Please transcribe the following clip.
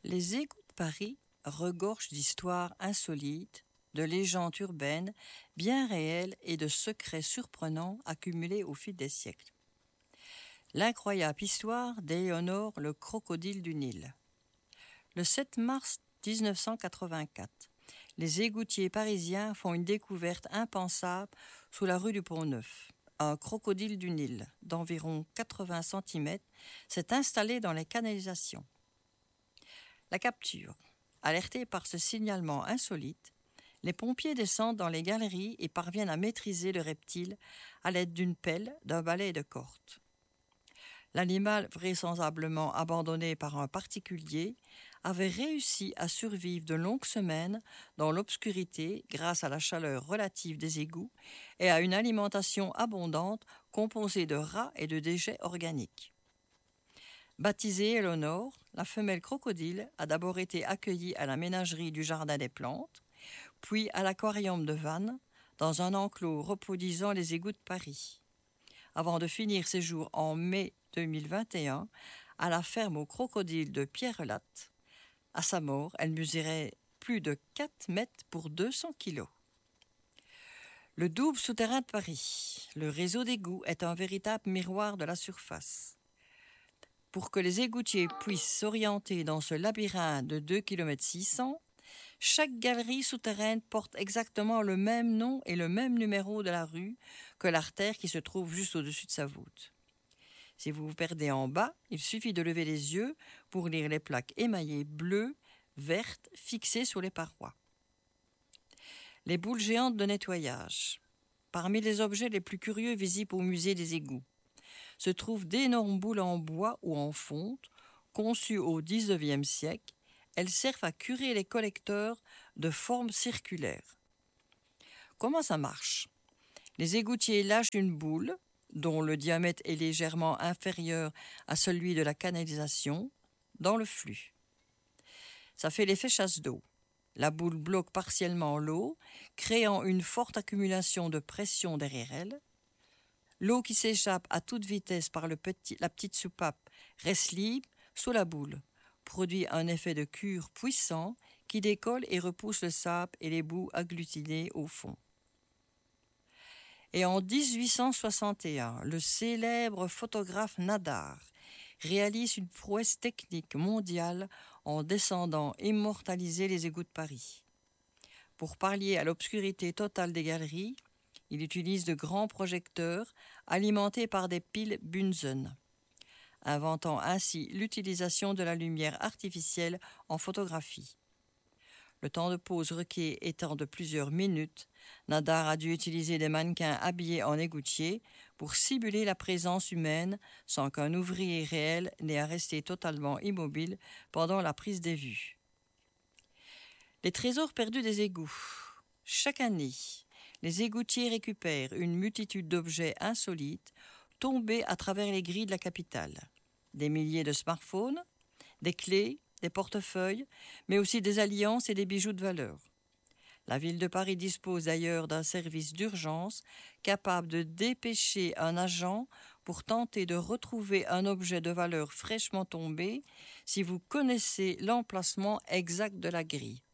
Les égouts de Paris regorgent d'histoires insolites, de légendes urbaines bien réelles et de secrets surprenants accumulés au fil des siècles. L'incroyable histoire d'Éléonore le crocodile du Nil. Le 7 mars 1984, les égoutiers parisiens font une découverte impensable sous la rue du Pont-Neuf. Un crocodile du Nil d'environ 80 cm s'est installé dans les canalisations. La capture. Alertés par ce signalement insolite, les pompiers descendent dans les galeries et parviennent à maîtriser le reptile à l'aide d'une pelle, d'un balai et de corde. L'animal, vraisemblablement abandonné par un particulier, avait réussi à survivre de longues semaines dans l'obscurité grâce à la chaleur relative des égouts et à une alimentation abondante composée de rats et de déchets organiques. Baptisée Éléonore, la femelle crocodile a d'abord été accueillie à la ménagerie du Jardin des Plantes, puis à l'aquarium de Vannes, dans un enclos reproduisant les égouts de Paris, avant de finir ses jours en mai 2021 à la ferme aux crocodiles de Pierrelatte. À sa mort, elle mesurait plus de 4 mètres pour 200 kilos. Le double souterrain de Paris. Le réseau d'égouts est un véritable miroir de la surface. Pour que les égoutiers puissent s'orienter dans ce labyrinthe de 2,6 km, chaque galerie souterraine porte exactement le même nom et le même numéro de la rue que l'artère qui se trouve juste au-dessus de sa voûte. Si vous vous perdez en bas, il suffit de lever les yeux pour lire les plaques émaillées bleues, vertes, fixées sur les parois. Les boules géantes de nettoyage. Parmi les objets les plus curieux visibles au musée des égouts, se trouvent d'énormes boules en bois ou en fonte, conçues au XIXe siècle. Elles servent à curer les collecteurs de formes circulaires. Comment ça marche? Les égoutiers lâchent une boule, dont le diamètre est légèrement inférieur à celui de la canalisation, dans le flux. Ça fait l'effet chasse d'eau. La boule bloque partiellement l'eau, créant une forte accumulation de pression derrière elle. L'eau qui s'échappe à toute vitesse par la petite soupape reste libre sous la boule, produit un effet de cure puissant qui décolle et repousse le sable et les boues agglutinées au fond. Et en 1861, le célèbre photographe Nadar réalise une prouesse technique mondiale en descendant immortaliser les égouts de Paris. Pour pallier à l'obscurité totale des galeries, il utilise de grands projecteurs alimentés par des piles Bunsen, inventant ainsi l'utilisation de la lumière artificielle en photographie. Le temps de pause requis étant de plusieurs minutes, Nadar a dû utiliser des mannequins habillés en égoutier pour simuler la présence humaine sans qu'un ouvrier réel n'ait à rester totalement immobile pendant la prise des vues. Les trésors perdus des égouts. Chaque année, les égoutiers récupèrent une multitude d'objets insolites tombés à travers les grilles de la capitale. Des milliers de smartphones, des clés, des portefeuilles, mais aussi des alliances et des bijoux de valeur. La ville de Paris dispose d'ailleurs d'un service d'urgence capable de dépêcher un agent pour tenter de retrouver un objet de valeur fraîchement tombé si vous connaissez l'emplacement exact de la grille.